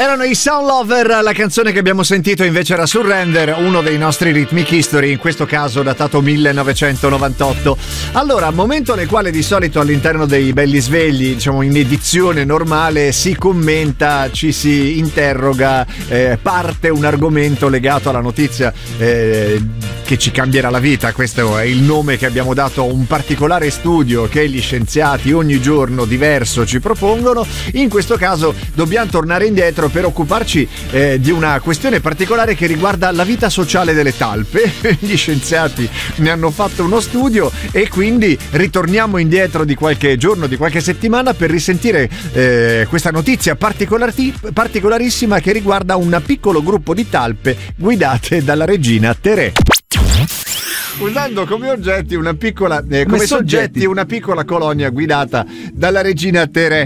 Erano i Sound Lover, la canzone che abbiamo sentito invece era Surrender, uno dei nostri Rhythmic History, in questo caso datato 1998. Allora, momento nel quale di solito all'interno dei Belli Svegli, diciamo in edizione normale, si commenta, ci si interroga, parte un argomento legato alla notizia che ci cambierà la vita. Questo è il nome che abbiamo dato a un particolare studio che gli scienziati ogni giorno diverso ci propongono. In questo caso dobbiamo tornare indietro per occuparci di una questione particolare che riguarda la vita sociale delle talpe. Gli scienziati ne hanno fatto uno studio e quindi ritorniamo indietro di qualche giorno, di qualche settimana, per risentire questa notizia particolarissima che riguarda un piccolo gruppo di talpe guidate dalla regina Terè. Usando come oggetti una piccola come soggetti una piccola colonia guidata dalla regina Terè.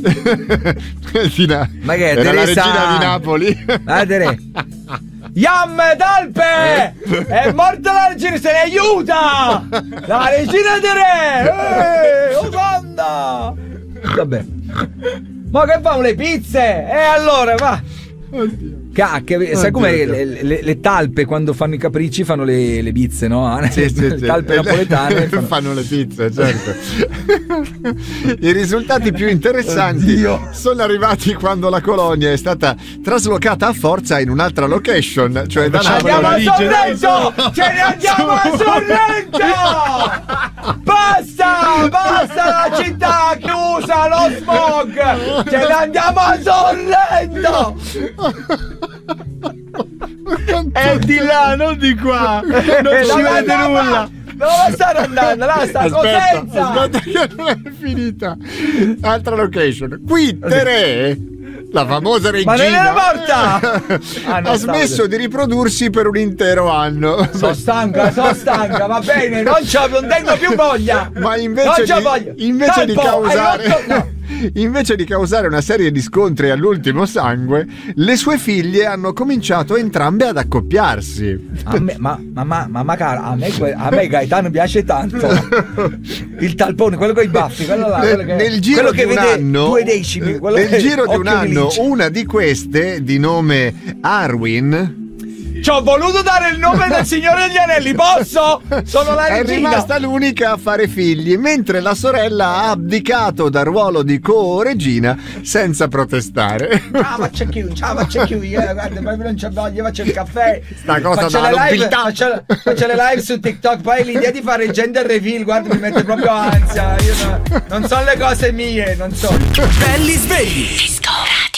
Ma che era la regina di Napoli. Terè. Yam talpe! È morta la regina, se ne aiuta! La regina Terè! Uganda! Vabbè. Ma che fanno le pizze? E allora va! Oddio. Cacchio, sai com'è le talpe quando fanno i capricci fanno le bizze, no? Sì. Talpe napoletane fanno le pizze, certo. I risultati più interessanti sono arrivati quando la colonia è stata traslocata a forza in un'altra location, cioè da Napoli. Andiamo a Sorrento! Ce ne andiamo a Sorrento! Basta la città chiusa, lo smog! Ce ne andiamo a Sorrento! È di là, non di qua. Non ci vede nulla. Dove stanno andando? Là sta Cosenza. Aspetta che non è finita. Altra location. Qui Terè, la famosa regina, ma non era morta! Ha smesso di riprodursi per un intero anno. Sono stanca, va bene, non tengo più voglia. Ma invece di causare una serie di scontri all'ultimo sangue, le sue figlie hanno cominciato entrambe ad accoppiarsi. A me Gaetano piace tanto. Il talpone, quello con i baffi, quello là, nel giro di un anno, 2 decimi, nel giro di un anno, una di queste, di nome Arwen, ci ho voluto dare il nome del Signore degli Anelli, posso? Sono la regina. È rimasta l'unica a fare figli, mentre la sorella ha abdicato dal ruolo di co-regina senza protestare. Ma c'è chi, guarda, proprio non c'è voglia, faccio il caffè. Sta cosa faccio le live su TikTok, poi l'idea di fare il gender reveal, guarda, mi mette proprio ansia. Io non so le cose mie, non so. Belli svegli.